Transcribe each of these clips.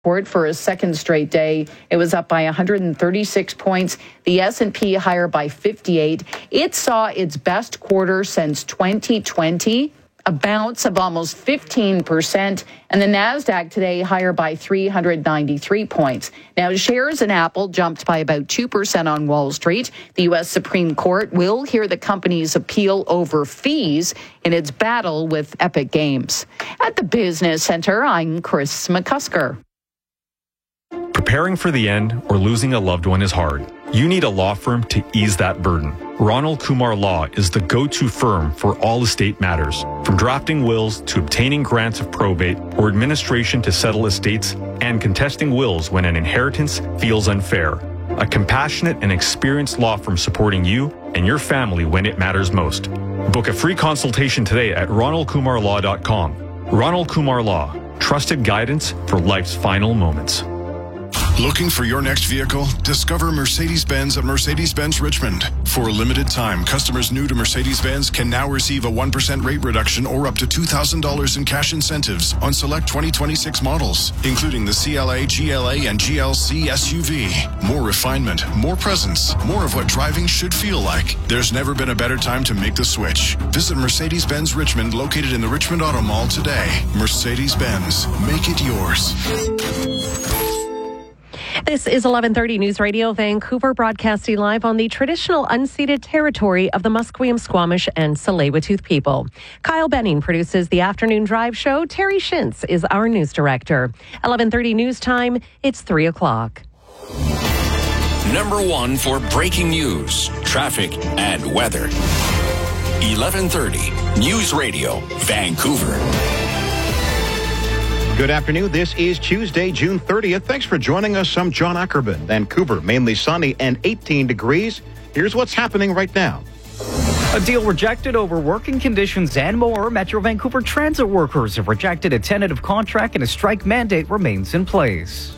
for a second straight day. It was up by 136 points. The S&P higher by 58. It saw its best quarter since 2020, a bounce of almost 15%. And the NASDAQ today higher by 393 points. Now, shares in Apple jumped by about 2% on Wall Street. The U.S. Supreme Court will hear the company's appeal over fees in its battle with Epic Games. At the Business Center, I'm Chris McCusker. Preparing for the end or losing a loved one is hard. You need a law firm to ease that burden. Ronald Kumar Law is the go-to firm for all estate matters, from drafting wills to obtaining grants of probate or administration to settle estates and contesting wills when an inheritance feels unfair. A compassionate and experienced law firm supporting you and your family when it matters most. Book a free consultation today at ronaldkumarlaw.com. Ronald Kumar Law, trusted guidance for life's final moments. Looking for your next vehicle? Discover Mercedes-Benz at Mercedes-Benz Richmond. For a limited time, customers new to Mercedes-Benz can now receive a 1% rate reduction or up to $2,000 in cash incentives on select 2026 models, including the CLA, GLA, and GLC SUV. More refinement, more presence, more of what driving should feel like. There's never been a better time to make the switch. Visit Mercedes-Benz Richmond, located in the Richmond Auto Mall today. Mercedes-Benz, make it yours. This is 1130 News Radio Vancouver, broadcasting live on the traditional unceded territory of the Musqueam, Squamish, and Tsleil-Waututh people. Kyle Benning produces the Afternoon Drive show. Terry Shintz is our news director. 1130 News Time, it's 3 o'clock. Number one for breaking news, traffic, and weather. 1130 News Radio Vancouver. Good afternoon. This is Tuesday, June 30th. Thanks for joining us. I'm John Ackerman. Vancouver, mainly sunny and 18 degrees. Here's what's happening right now. A deal rejected over working conditions and more. Metro Vancouver transit workers have rejected a tentative contract and a strike mandate remains in place.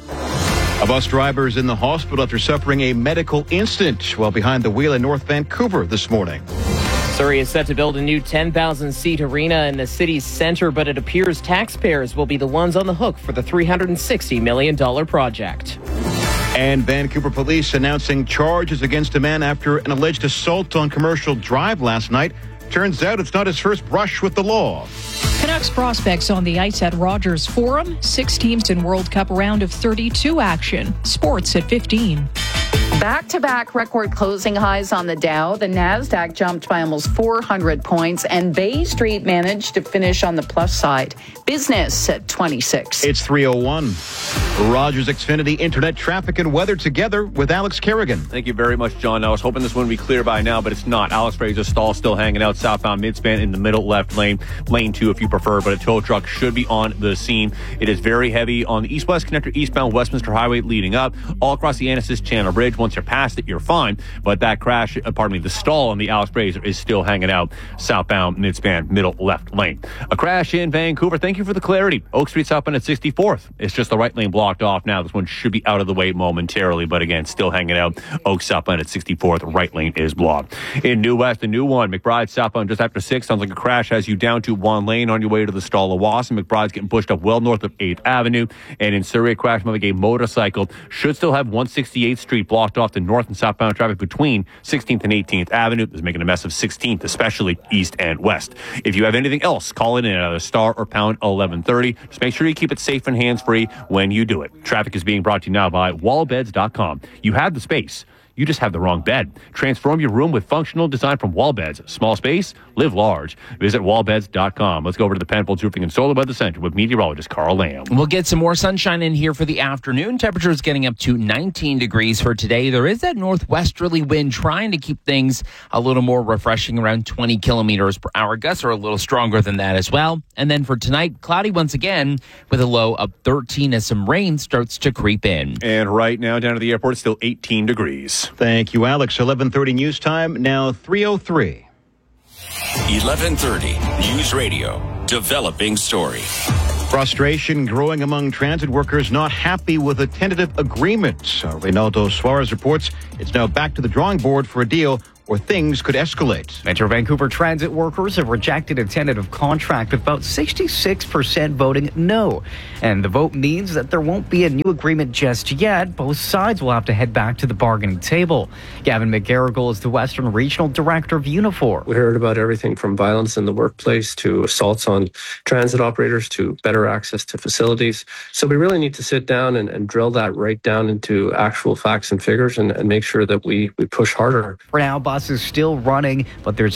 A bus driver is in the hospital after suffering a medical incident while behind the wheel in North Vancouver this morning. Surrey is set to build a new 10,000-seat arena in the city's center, but it appears taxpayers will be the ones on the hook for the $360 million project. And Vancouver police announcing charges against a man after an alleged assault on Commercial Drive last night. Turns out it's not his first brush with the law. Canucks prospects on the ice at Rogers Forum. 6 teams in World Cup round of 32 action. Sports at 15. Back-to-back record closing highs on the Dow. The NASDAQ jumped by almost 400 points, and Bay Street managed to finish on the plus side. Business at 26. It's 3:01. Rogers Xfinity Internet traffic and weather together with Alex Kerrigan. Thank you very much, John. I was hoping this one would be clear by now, but it's not. Alex Fraser stall still hanging out southbound midspan in the middle left lane. Lane 2 if you prefer, but a tow truck should be on the scene. It is very heavy on the east-west connector eastbound Westminster Highway leading up all across the Annacis Channel Bridge. Once you're past it, you're fine. But that crash, the stall on the Alex Fraser is still hanging out southbound midspan middle left lane. A crash in Vancouver. Thank you for the clarity. Oak Street southbound at 64th. It's just the right lane blocked off now. This one should be out of the way momentarily, but again, still hanging out. Oak southbound at 64th. Right lane is blocked. In New West, the new one, McBride southbound just after 6. Sounds like a crash has you down to one lane on your way to the stall of Wasson. McBride's getting pushed up well north of 8th Avenue. And in Surrey, a crash involving a motorcycle should still have 168th Street blocked off to north and southbound traffic between 16th and 18th Avenue. Is making a mess of 16th, especially east and west. If you have anything else, call it in at either star or pound 1130. Just make sure you keep it safe and hands-free when you do it. Traffic is being brought to you now by wallbeds.com. You have the space. You just have the wrong bed. Transform your room with functional design from Wallbeds. Small space, live large. Visit wallbeds.com. Let's go over to the Penfolds Roofing and Solar Weather Center with meteorologist Carl Lamb. We'll get some more sunshine in here for the afternoon. Temperatures getting up to 19 degrees for today. There is that northwesterly wind trying to keep things a little more refreshing, around 20 kilometers per hour. Gusts are a little stronger than that as well. And then for tonight, cloudy once again with a low of 13 as some rain starts to creep in. And right now down to the airport, it's still 18 degrees. Thank you, Alex. 11:30 news time, now 3:03. 1130 News Radio, developing story. Frustration growing among transit workers not happy with a tentative agreement. Reynaldo Suarez reports it's now back to the drawing board for a deal or things could escalate. Metro Vancouver transit workers have rejected a tentative contract with about 66% voting no. And the vote means that there won't be a new agreement just yet. Both sides will have to head back to the bargaining table. Gavin McGarrigle is the Western Regional Director of Unifor. We heard about everything from violence in the workplace to assaults on transit operators to better access to facilities. So we really need to sit down and drill that right down into actual facts and figures and make sure that we push harder. For now, bus is still running, but there's a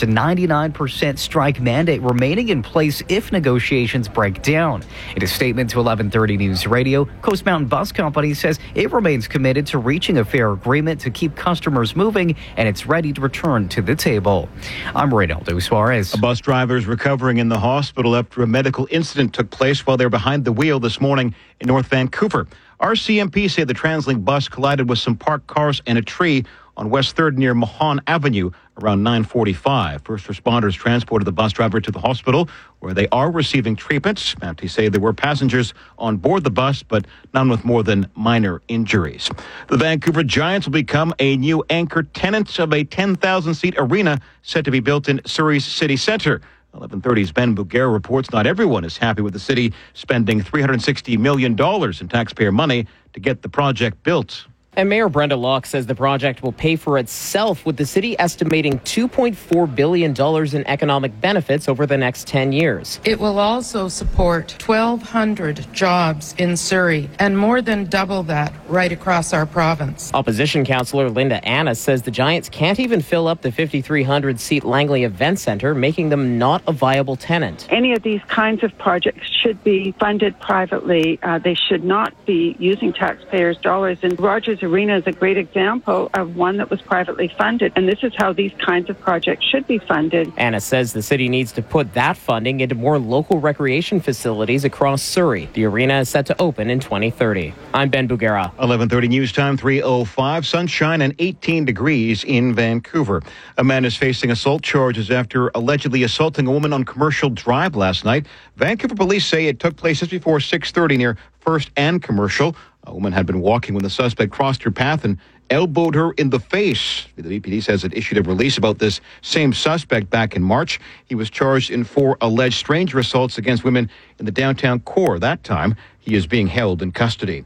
99% strike mandate remaining in place if negotiations break down. In a statement to 1130 News Radio, Coast Mountain Bus Company says it remains committed to reaching a fair agreement to keep customers moving, and it's ready to return to the table. I'm Reynaldo Suarez. A bus driver is recovering in the hospital after a medical incident took place while they were behind the wheel this morning in North Vancouver. RCMP say the TransLink bus collided with some parked cars and a tree on West 3rd near Mahon Avenue around 9:45. First responders transported the bus driver to the hospital where they are receiving treatment. They say there were passengers on board the bus, but none with more than minor injuries. The Vancouver Giants will become a new anchor tenant of a 10,000-seat arena set to be built in Surrey's city centre. 1130's Ben Bugera reports not everyone is happy with the city spending $360 million in taxpayer money to get the project built. And Mayor Brenda Locke says the project will pay for itself, with the city estimating $2.4 billion in economic benefits over the next 10 years. It will also support 1,200 jobs in Surrey and more than double that right across our province. Opposition councillor Linda Anna says the Giants can't even fill up the 5,300-seat Langley Event Centre, making them not a viable tenant. Any of these kinds of projects should be funded privately. They should not be using taxpayers' dollars. And Rogers Arena is a great example of one that was privately funded, and this is how these kinds of projects should be funded. Anna says the city needs to put that funding into more local recreation facilities across Surrey. The arena is set to open in 2030. I'm Ben Bugera. 11:30 news time, 3:05, sunshine and 18 degrees in Vancouver. A man is facing assault charges after allegedly assaulting a woman on Commercial Drive last night. Vancouver police say it took place just before 6:30 near First and Commercial. A woman had been walking when the suspect crossed her path and elbowed her in the face. The BPD says it issued a release about this same suspect back in March. He was charged in 4 alleged stranger assaults against women in the downtown core. That time, he is being held in custody.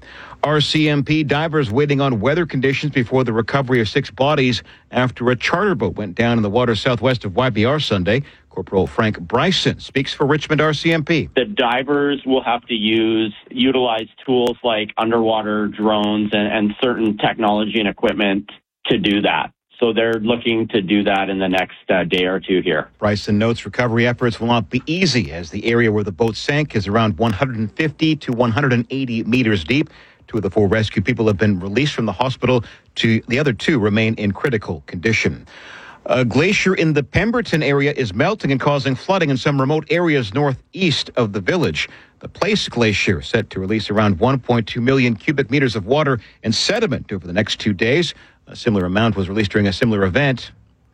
RCMP divers waiting on weather conditions before the recovery of 6 bodies after a charter boat went down in the water southwest of YBR Sunday. Corporal Frank Bryson speaks for Richmond RCMP. The divers will have to utilize tools like underwater drones and certain technology and equipment to do that. So they're looking to do that in the next day or two here. Bryson notes recovery efforts will not be easy as the area where the boat sank is around 150 to 180 meters deep. 2 of the 4 rescue people have been released from the hospital. The other 2 remain in critical condition. A glacier in the Pemberton area is melting and causing flooding in some remote areas northeast of the village. The Place Glacier set to release around 1.2 million cubic meters of water and sediment over the next 2 days. A similar amount was released during a similar event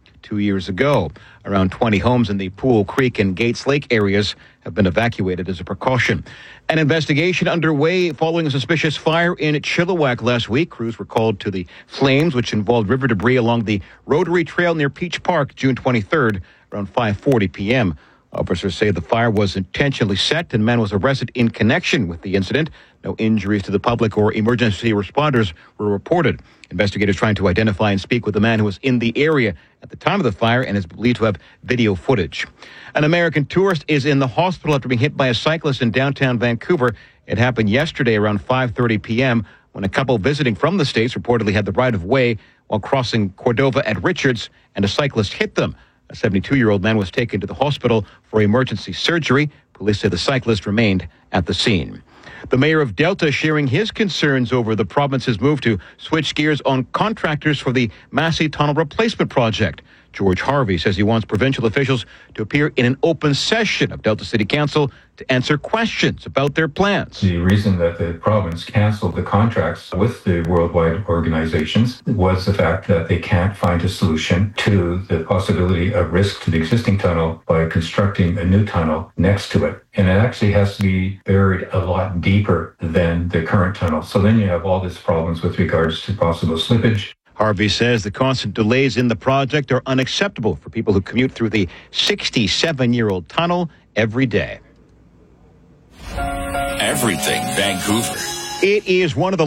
2 years ago. Around 20 homes in the Pool Creek and Gates Lake areas have been evacuated as a precaution. An investigation underway following a suspicious fire in Chilliwack last week. Crews were called to the flames, which involved river debris along the Rotary Trail near Peach Park, June 23rd, around 5:40 p.m. Officers say the fire was intentionally set and a man was arrested in connection with the incident. No injuries to the public or emergency responders were reported. Investigators trying to identify and speak with the man who was in the area at the time of the fire and is believed to have video footage. An American tourist is in the hospital after being hit by a cyclist in downtown Vancouver. It happened yesterday around 5:30 p.m. when a couple visiting from the States reportedly had the right of way while crossing Cordova at Richards, and a cyclist hit them. A 72-year-old man was taken to the hospital for emergency surgery. Police say the cyclist remained at the scene. The mayor of Delta sharing his concerns over the province's move to switch gears on contractors for the Massey Tunnel Replacement Project. George Harvey says he wants provincial officials to appear in an open session of Delta City Council to answer questions about their plans. The reason that the province canceled the contracts with the worldwide organizations was the fact that they can't find a solution to the possibility of risk to the existing tunnel by constructing a new tunnel next to it. And it actually has to be buried a lot deeper than the current tunnel. So then you have all these problems with regards to possible slippage. Harvey says the constant delays in the project are unacceptable for people who commute through the 67-year-old tunnel every day. Everything Vancouver. It is one of the